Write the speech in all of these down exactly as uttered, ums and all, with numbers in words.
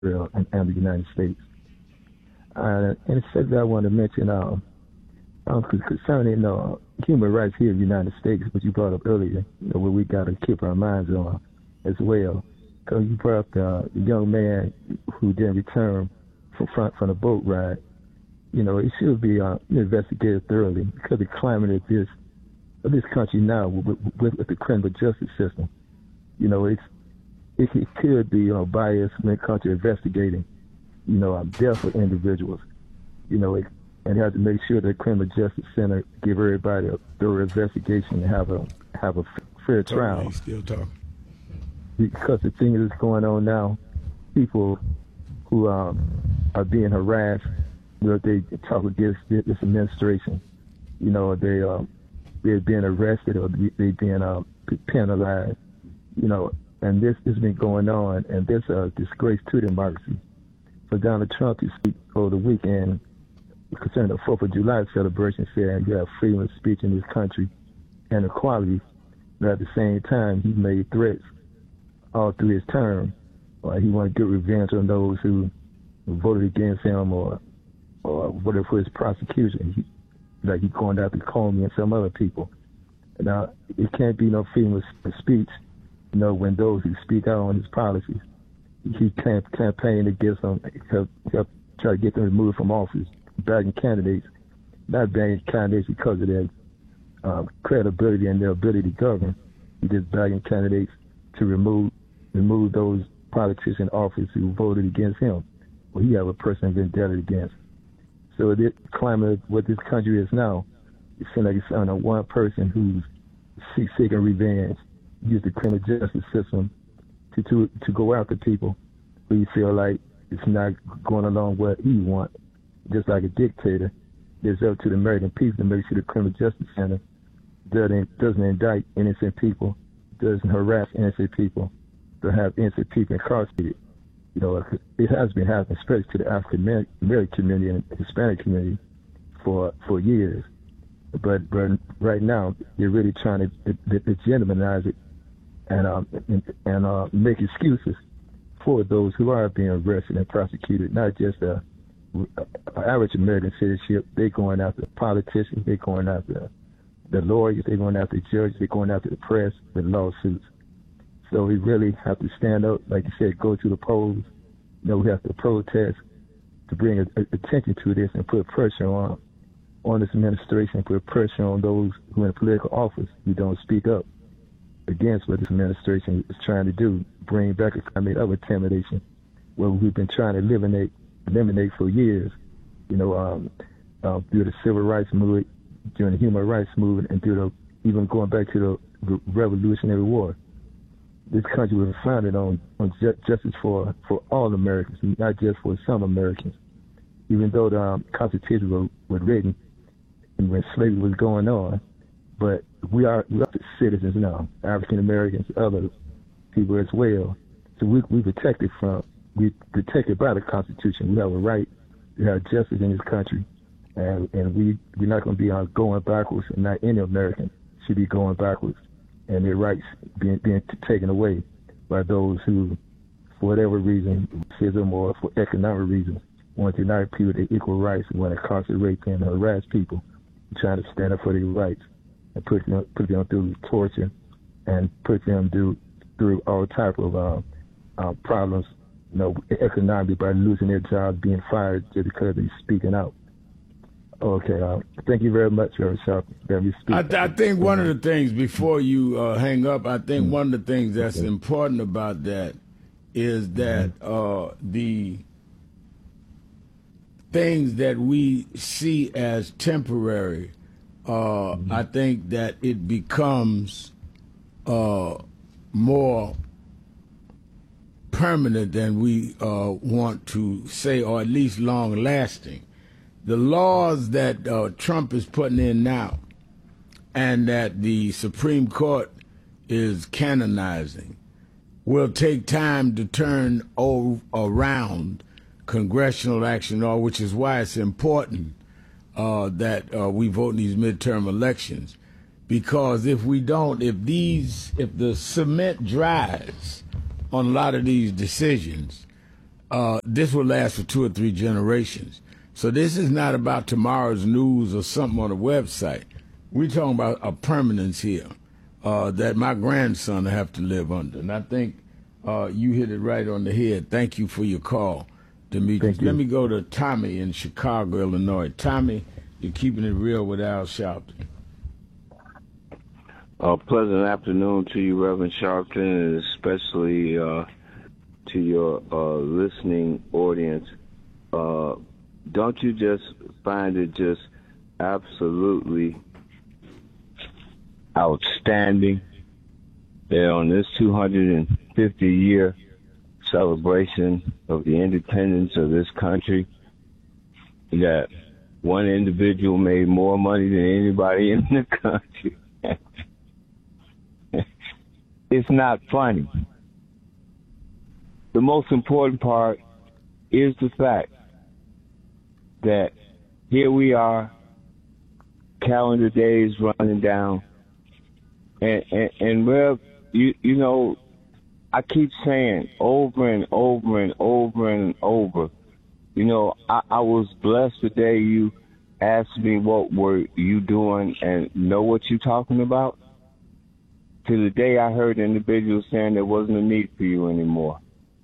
Israel and, and the United States. Uh, and it said that I want to mention uh, um, concerning uh, human rights here in the United States, which you brought up earlier, you know, where we got to keep our minds on as well. Because you brought up uh, the young man who didn't return from front from the boat ride. You know, it should be uh, investigated thoroughly because the climate of this of this country now with, with, with the criminal justice system. You know, it's it, it could be you know, biased when it comes to investigating, you know, uh, death of individuals. You know, it, and you have to make sure that the criminal justice center give everybody a thorough investigation and have a have a fair trial. He's still talking. Because the thing that's going on now, people who um, are being harassed, you know, they talk against this administration. You know, they uh, they're being arrested or they being uh, penalized. You know, and this has been going on, and this a uh, disgrace to democracy. For Donald Trump to speak over the weekend concerning the Fourth of July celebration, saying you have freedom of speech in this country and equality, but at the same time he made threats all through his term. Or he wanted to get revenge on those who voted against him or or voted for his prosecution. He, like he going after Comey and some other people. Now, it can't be no freedom of speech, you know, when those who speak out on his policies, he can't campaign against them, help, help try to get them removed from office, bagging candidates, not bagging candidates because of their uh, credibility and their ability to govern. He just bagging candidates to remove remove those politicians in office who voted against him, or he have a person vendetta against. So the climate of what this country is now, it seems like it's on a one person who's seeking revenge, use the criminal justice system to, to to go after people who you feel like it's not going along what he wants. Just like a dictator, it's up to the American people to make sure the criminal justice center doesn't, doesn't indict innocent people, doesn't harass innocent people, to have innocent people incarcerated. You know, it has been happening, especially to the African American community and Hispanic community for for years. But but right now, they're really trying to legitimize it and um, and, and uh, make excuses for those who are being arrested and prosecuted. Not just a, a average American citizenship. They're going after politicians. They're going after the lawyers. They're going after the judges. They're going after the press with lawsuits. So we really have to stand up, like you said, go to the polls. You know, we have to protest to bring a, a, attention to this and put pressure on on this administration, put pressure on those who are in political office who don't speak up against what this administration is trying to do, bring back a climate of intimidation, where we've been trying to eliminate, eliminate for years, you know, um, uh, through the civil rights movement, during the human rights movement, and through the, even going back to the Revolutionary War. This country was founded on, on ju- justice for, for all Americans, not just for some Americans. Even though the um, Constitution was, was written and when slavery was going on, but we are, we are citizens now, African Americans, other people as well. So we we protected from, we protected by the Constitution. We have a right to have justice in this country, and and we we're not going to be uh, going backwards, and not any American should be going backwards, and their rights being being taken away by those who, for whatever reason, racism or for economic reasons, want to deny people their equal rights and want to incarcerate them and harass people, trying to stand up for their rights and put them put them through torture and put them through through all type of uh, uh, problems, you know, economically by losing their jobs, being fired just because they're speaking out. Okay, uh, thank you very much, Reverend Sharp. I, th- I think one of the things, before you uh, hang up, I think mm-hmm. one of the things that's okay. important about that is that mm-hmm. uh, the things that we see as temporary, uh, mm-hmm. I think that it becomes uh, more permanent than we uh, want to say, or at least long-lasting. The laws that uh, Trump is putting in now and that the Supreme Court is canonizing will take time to turn o- around congressional action, or which is why it's important uh, that uh, we vote in these midterm elections. Because if we don't, if these, if the cement dries on a lot of these decisions, uh, this will last for two or three generations. So this is not about tomorrow's news or something on a website. We're talking about a permanence here uh, that my grandson will have to live under. And I think uh, you hit it right on the head. Thank you for your call, Demetrius. Let me go to Tommy in Chicago, Illinois. Tommy, you're keeping it real with Al Sharpton. Uh, pleasant afternoon to you, Reverend Sharpton, and especially uh, to your uh, listening audience. Uh, don't you just find it just absolutely outstanding that on this two hundred fifty year celebration of the independence of this country, that one individual made more money than anybody in the country? It's not funny. The most important part is the fact that here we are, calendar days running down, and, and, and well, you, you know, I keep saying over and over and over and over, you know, I, I was blessed the day you asked me what were you doing and know what you're talking about. To the day I heard individuals saying there wasn't a need for you anymore.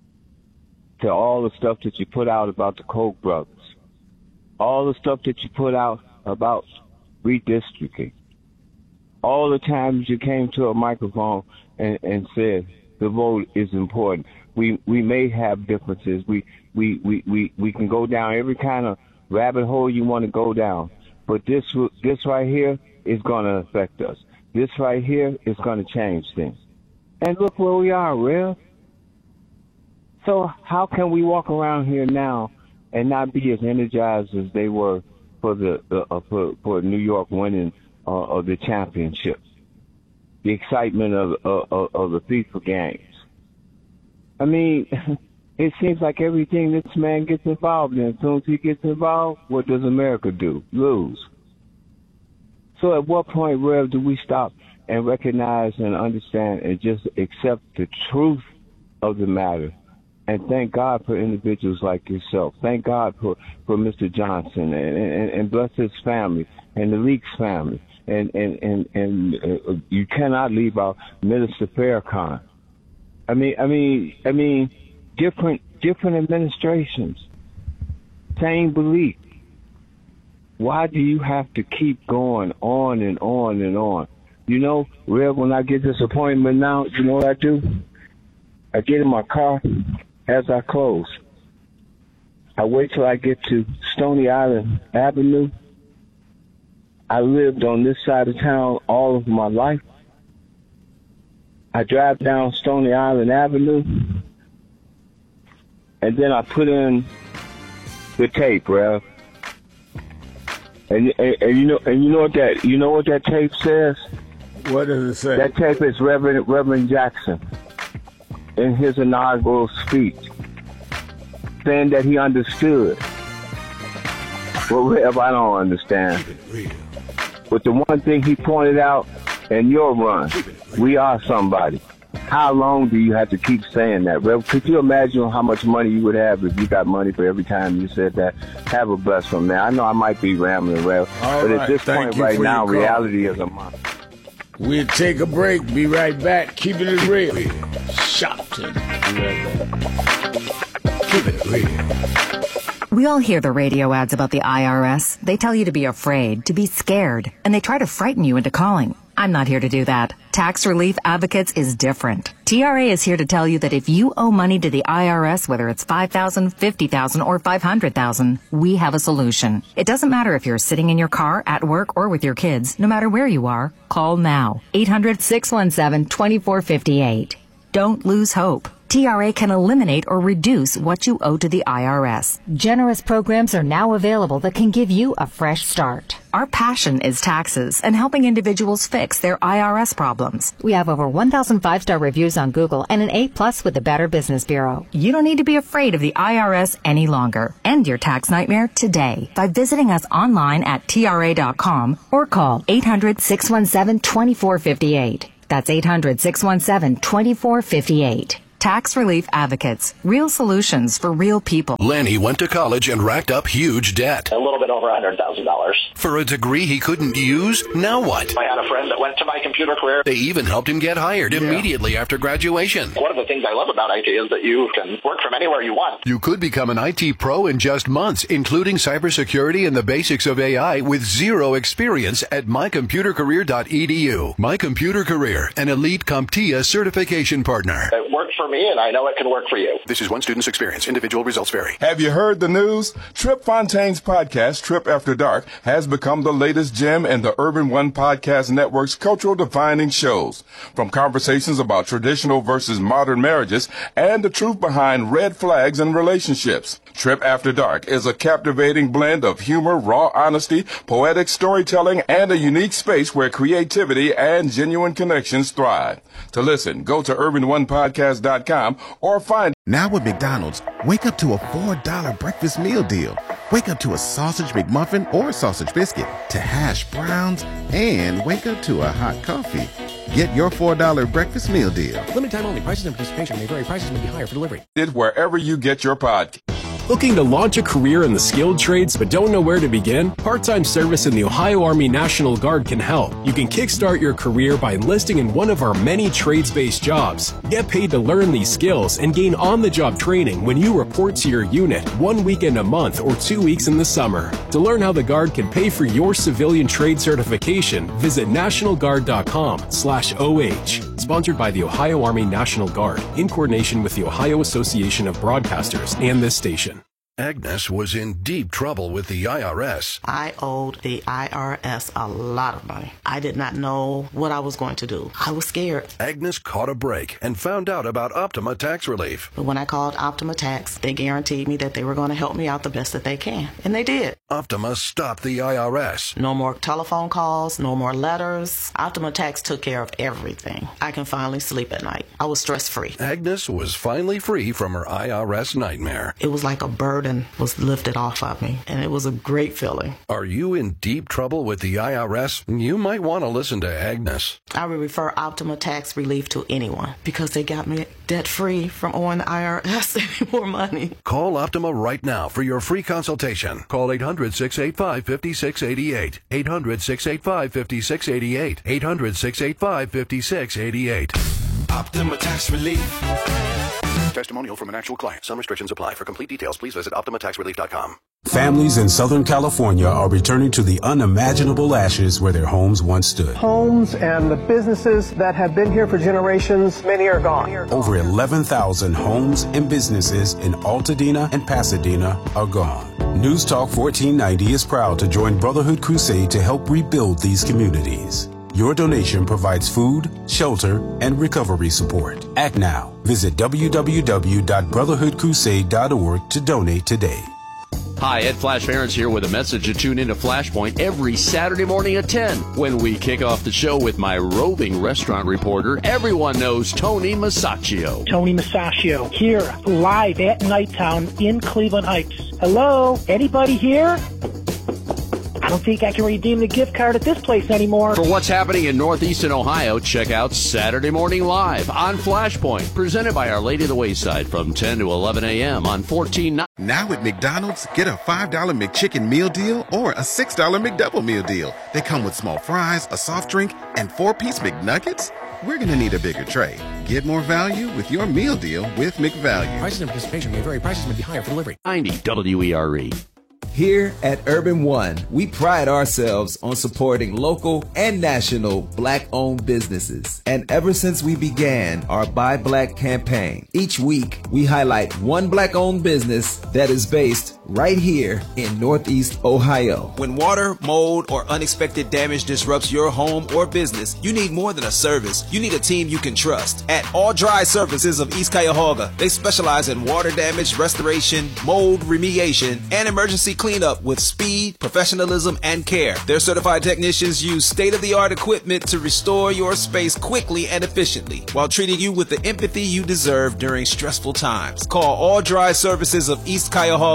To all the stuff that you put out about the Koch brothers. All the stuff that you put out about redistricting. All the times you came to a microphone and, and said the vote is important. We we may have differences. We, we, we, we, we can go down every kind of rabbit hole you want to go down. But this this right here is going to affect us. This right here is going to change things. And look where we are, Rev. So how can we walk around here now and not be as energized as they were for the uh, for, for New York winning uh, of the championship? The excitement of, of, of the FIFA games. I mean, it seems like everything this man gets involved in, as soon as he gets involved, what does America do? Lose. So at what point, Rev, do we stop and recognize and understand and just accept the truth of the matter? And thank God for individuals like yourself. Thank God for, for Mister Johnson and, and, and bless his family and the Leaks family. And, and, and, and uh, you cannot leave out Minister Farrakhan. I mean, I mean, I mean, different, different administrations, same belief. Why do you have to keep going on and on and on? You know, Rev, when I get this appointment now, you know what I do? I get in my car as I close. I wait till I get to Stony Island Avenue. I lived on this side of town all of my life. I drive down Stony Island Avenue, and then I put in the tape, Rev. And, and, and you know, and you know what that, you know what that tape says? What does it say? That tape is Reverend Reverend Jackson in his inaugural speech, saying that he understood. Well, Rev, I don't understand. But the one thing he pointed out in your run, we are somebody. How long do you have to keep saying that, Rev? Could you imagine how much money you would have if you got money for every time you said that? Have a blessed one, man. I know I might be rambling, Rev, All but right. at this Thank point right now, call. reality is a monster. We'll take a break. Be right back. Keeping it real. Sharpton. Be right back. Keep it real. We all hear the radio ads about the I R S. They tell you to be afraid, to be scared, and they try to frighten you into calling. I'm not here to do that. Tax Relief Advocates is different. T R A is here to tell you that if you owe money to the I R S, whether it's five thousand dollars, fifty thousand dollars, or five hundred thousand dollars, we have a solution. It doesn't matter if you're sitting in your car, at work, or with your kids. No matter where you are, call now. eight hundred, six one seven, two four five eight. Don't lose hope. T R A can eliminate or reduce what you owe to the I R S. Generous programs are now available that can give you a fresh start. Our passion is taxes and helping individuals fix their I R S problems. We have over one thousand five-star reviews on Google and an A plus with the Better Business Bureau. You don't need to be afraid of the I R S any longer. End your tax nightmare today by visiting us online at T R A dot com or call eight hundred, six one seven, two four five eight. That's eight hundred, six one seven, two four five eight. Tax Relief Advocates. Real solutions for real people. Lanny went to college and racked up huge debt. A little bit over one hundred thousand dollars. For a degree he couldn't use? Now what? I had a friend that went to my computer career. They even helped him get hired yeah. immediately after graduation. One of the things I love about I T is that you can work from anywhere you want. You could become an I T pro in just months, including cybersecurity and the basics of A I with zero experience at my computer career dot e d u. My Computer Career, an elite CompTIA certification partner. It worked for me, and I know it can work for you. This is one student's experience. Individual results vary. Have you heard the news? Trip Fontaine's podcast, Trip After Dark, has become the latest gem in the Urban One Podcast Network's cultural defining shows. From conversations about traditional versus modern marriages and the truth behind red flags in relationships. Trip After Dark is a captivating blend of humor, raw honesty, poetic storytelling, and a unique space where creativity and genuine connections thrive. To listen, go to urban one podcast dot com or find. Now with McDonald's, wake up to a four dollar breakfast meal deal. Wake up to a sausage McMuffin or sausage biscuit, to hash browns, and wake up to a hot coffee. Get your four dollar breakfast meal deal. Limited time only. Prices and participation may vary. Prices may be higher for delivery. It wherever you get your podcast. Looking to launch a career in the skilled trades but don't know where to begin? Part-time service in the Ohio Army National Guard can help. You can kickstart your career by enlisting in one of our many trades-based jobs. Get paid to learn these skills and gain on-the-job training when you report to your unit, one weekend a month or two weeks in the summer. To learn how the Guard can pay for your civilian trade certification, visit national guard dot com slash O H. Sponsored by the Ohio Army National Guard, in coordination with the Ohio Association of Broadcasters and this station. Agnes was in deep trouble with the I R S. I owed the I R S a lot of money. I did not know what I was going to do. I was scared. Agnes caught a break and found out about Optima Tax Relief. But when I called Optima Tax, they guaranteed me that they were going to help me out the best that they can. And they did. Optima stopped the I R S. No more telephone calls, no more letters. Optima Tax took care of everything. I can finally sleep at night. I was stress-free. Agnes was finally free from her I R S nightmare. It was like a burden was lifted off of me, and it was a great feeling. Are you in deep trouble with the I R S? You might want to listen to Agnes. I would refer Optima Tax Relief to anyone because they got me debt-free from owing the I R S any more money. Call Optima right now for your free consultation. Call eight hundred, six eight five, five six eight eight. eight hundred, six eight five, five six eight eight. eight hundred, six eight five, five six eight eight. Optima Tax Relief. Testimonial from an actual client. Some restrictions apply. For complete details, please visit optima tax relief dot com. Families in Southern California are returning to the unimaginable ashes where their homes once stood. Homes and the businesses that have been here for generations, many are gone. Over eleven thousand homes and businesses in Altadena and Pasadena are gone. News Talk fourteen ninety is proud to join Brotherhood Crusade to help rebuild these communities. Your donation provides food, shelter, and recovery support. Act now. Visit w w w dot brotherhood crusade dot org to donate today. Hi, Ed Flash Barons here with a message to tune into Flashpoint every Saturday morning at ten when we kick off the show with my roving restaurant reporter. Everyone knows Tony Masaccio. Tony Masaccio here live at Nighttown in Cleveland Heights. Hello, anybody here? I don't think I can redeem the gift card at this place anymore. For what's happening in Northeastern Ohio, check out Saturday Morning Live on Flashpoint, presented by Our Lady of the Wayside from ten to eleven a.m. on fourteen. Now at McDonald's, get a five dollar McChicken meal deal or a six dollar McDouble meal deal. They come with small fries, a soft drink, and four-piece McNuggets. We're going to need a bigger tray. Get more value with your meal deal with McValue. Prices and participation may vary. Prices may be higher for delivery. ninety W E R E. Here at Urban One, we pride ourselves on supporting local and national Black-owned businesses. And ever since we began our Buy Black campaign, each week we highlight one Black-owned business that is based right here in Northeast Ohio. When water, mold, or unexpected damage disrupts your home or business, you need more than a service. You need a team you can trust. At All Dry Services of East Cuyahoga, they specialize in water damage restoration, mold remediation, and emergency cleanup with speed, professionalism, and care. Their certified technicians use state-of-the-art equipment to restore your space quickly and efficiently while treating you with the empathy you deserve during stressful times. Call All Dry Services of East Cuyahoga today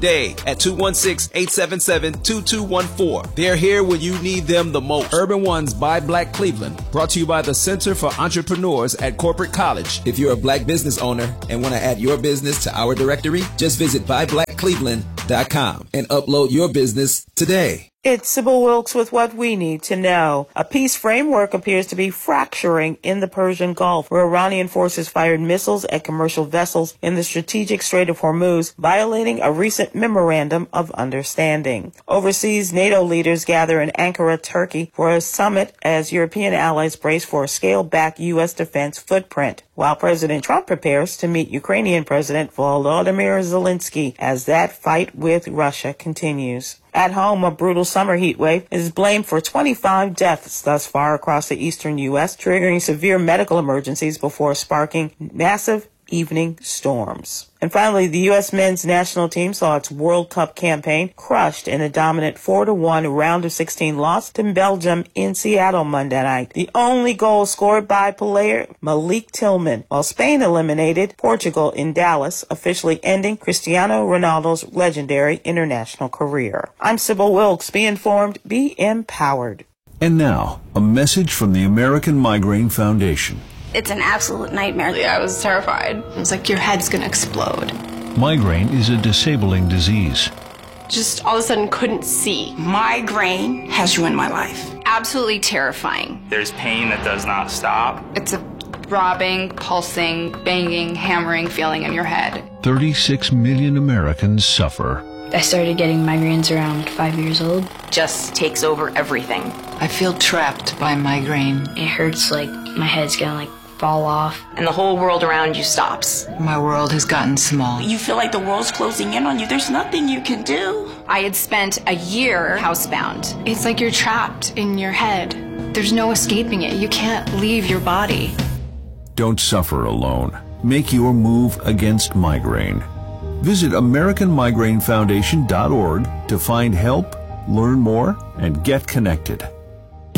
today at two one six, eight seven seven, two two one four. They're here when you need them the most. Urban One's Buy Black Cleveland, brought to you by the Center for Entrepreneurs at Corporate College. If you're a black business owner and want to add your business to our directory, just visit buy black cleveland dot com and upload your business today. It's Sybil Wilkes with what we need to know. A peace framework appears to be fracturing in the Persian Gulf, where Iranian forces fired missiles at commercial vessels in the strategic Strait of Hormuz, violating a recent memorandum of understanding. Overseas, NATO leaders gather in Ankara, Turkey, for a summit as European allies brace for a scaled-back U S defense footprint, while President Trump prepares to meet Ukrainian President Volodymyr Zelensky as that fight with Russia continues. At home, a brutal summer heat wave is blamed for twenty-five deaths thus far across the eastern U S, triggering severe medical emergencies before sparking massive evening storms. And finally, the U S men's national team saw its World Cup campaign crushed in a dominant four to one round of sixteen loss to Belgium in Seattle Monday night. The only goal scored by player Malik Tillman, while Spain eliminated Portugal in Dallas, officially ending Cristiano Ronaldo's legendary international career. I'm Sybil Wilkes. Be informed, be empowered. And now, a message from the American Migraine Foundation. It's an absolute nightmare. I was terrified. It was like your head's gonna explode. Migraine is a disabling disease. Just all of a sudden couldn't see. Migraine has ruined my life. Absolutely terrifying. There's pain that does not stop. It's a throbbing, pulsing, banging, hammering feeling in your head. thirty-six million Americans suffer. I started getting migraines around five years old. Just takes over everything. I feel trapped by migraine. It hurts like my head's gonna like fall off. And the whole world around you stops. My world has gotten small. You feel like the world's closing in on you. There's nothing you can do. I had spent a year housebound. It's like you're trapped in your head. There's no escaping it. You can't leave your body. Don't suffer alone. Make your move against migraine. Visit American Migraine Foundation dot org to find help, learn more, and get connected.